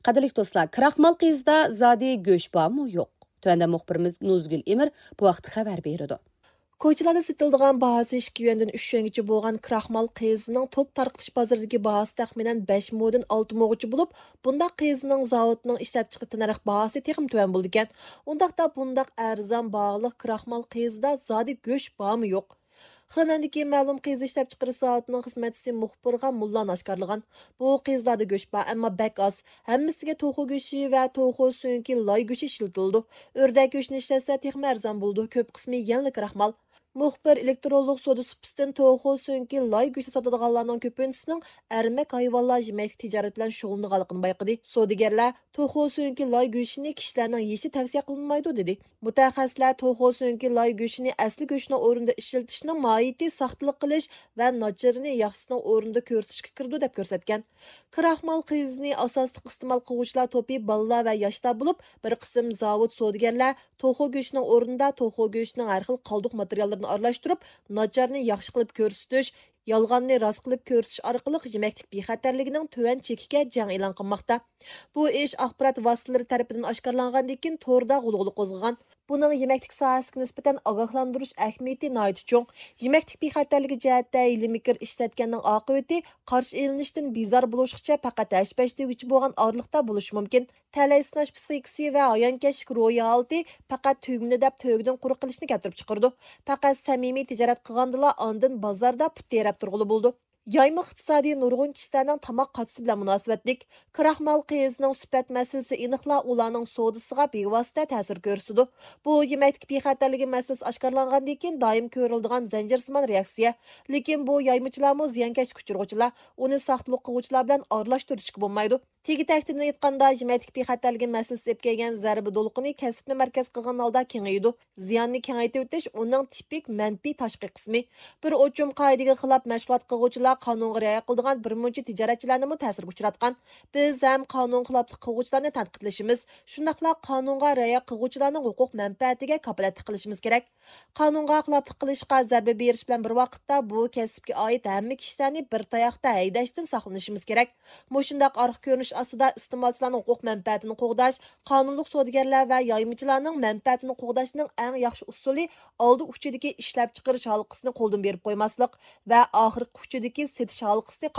Qadrli do'stlar, Kraxmal qiyizda zodi go'sht bormi yo'q? Tuanda muxbirimiz Nuzgul Emir bu vaqt xabar berdi. Ko'chalarda sotiladigan bahası 2 yuandan 3 yuangacha bo'lgan kraxmal qiyizining top tarqitish bozoridagi bahası taxminan 5 modan 6 mogacha bo'lib, bundaq qiyizining zavodining ishlab chiqarish narx bahası texim tuvan bo'ldi ekan. Undaqda bundaq arzon bog'liq kraxmal qiyizida zodi go'sht bormi yo'q? Xanandagi ma'lum qiyiz ishlab chiqarish zavodining xizmatchisi muxbirga mullan oshkorlagan. Bu qiyizlarda go'sht bor, ammo bak oz. Hammasiga to'xu go'shti va to'xu so'ngki loy go'shti ishlatildi. O'rdak go'shtini ishlatsa texim arzon bo'ldi. Ko'p qismi yangi kraxmal. Muxbir elektronlik soda supisidan to'xu so'ngki loy go'shti sotadiganlarning ko'pinchisining armak hayvonlar yemak tijorat bilan shug'ullanganligini bayqadi. Savdogarlar to'xu so'ngki loy go'shtini kishilarning yeyishi tavsiya qilinmaydi dedi. Mutaxassislar to'xu so'ngki loy go'shtini asli go'shtning o'rnida ishlatishning mohiyati saxtalik qilish va nochirini yaxshisining o'rnida ko'rsatishga kirdi deb ko'rsatgan. Kraxmal qiyizini asosli iste'mol qiluvchilar to'pi bolalar va yoshlar bo'lib, bir qism zavod savdogarlar to'xu go'shtining o'rnida to'xu go'shtining har xil qoldiq materiallarini aralashtirib, nacharni yaxshi qilib ko'rsatish, yolg'onni rost qilib ko'rsatish orqali yemaklik bexatarligining tuvan chekiga jang e'lon qilmoqda. Bu ish axborot vositalari tomonidan oshkorlangandan keyin to'rda g'ulg'ula qo'zg'agan. Buning yemaklik sohasiga nisbatan ogohlantirish ahamiyati nihoyat cho'ng. Yemaklik bexatarligi jihatda ilmiy ishlatganning oqibati qarshi elinishdan bezor bo'lishgacha faqat 5 degichi bo'lgan orliqda bo'lishi mumkin. Talay sinash psixikasi va ayonkashlik ro'yi holati faqat tugmini deb tugdan quruq qilishni keltirib chiqardi. Faqat samimiy tijorat qilgandilar ondan bozorda put terab turg'uli bo'ldi. Yayma iqtisodiy nurg'un kishilarning tamoq qatisi bilan munosabatlik. Kraxmal qiyizining sifat masalasi aniqla ularning savdosiga bevosita ta'sir ko'rsatdi. Bu yemaklik bexatarligi masalasi oshkorlangandan keyin doim ko'riladigan zanjirsimon reaksiya. Lekin bu yaymachilarmi ziyonkashlik uchirg'uvchilar, uni saxtalik qiluvchilar bilan aralashtirishga bo'lmaydi. Tegi taqdirni aytganda yemaklik bexatarligi masalasi ep kelgan zarba to'lqini kasbni markaz qilgan holda kengaydi. Ziyonni kengaytib o'tish uning tipik manfiy tashqi qismi. Bir o'chum qoidaga xilof mashg'ulot qiluvchilar qonunga rioya qiladigan bir muncha tijoratchilarni ta'sirga uchratgan. Biz ham qonun xiloflik qiluvchilarni tanqidlashimiz, shundaqla qonunga rioya qiluvchilarning huquq manfaatiga kafolatlik qilishimiz kerak. Qonunga xiloflik qilishga zarba berish bilan bir vaqtda bu kasbga oid hamma kishilarni bir tayoqda haydashdan saqlanishimiz kerak. Mushundaq orqa ko'rinish ostida iste'molchilarning huquq manfaatini qo'g'dash, qonunlik savdogarlar va yoymachilarning manfaatini qo'g'dashning eng yaxshi usuli oldi uchidagi ishlab chiqarish halqasini qo'ldan berib qo'ymaslik va oxirgi uchidagi setish halqasini